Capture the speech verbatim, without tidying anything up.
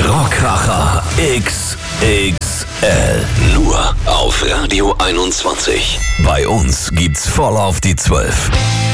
Rockracher X X L. Nur auf Radio einundzwanzig. Bei uns gibt's voll auf die zwölf.